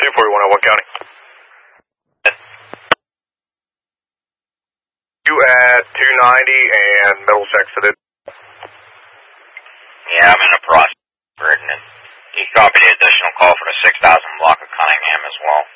241 what county? You at 290 and Middlesex to it. Yeah, I'm in the process of written it. You copied the additional call for the 6,000 block of Cunningham as well.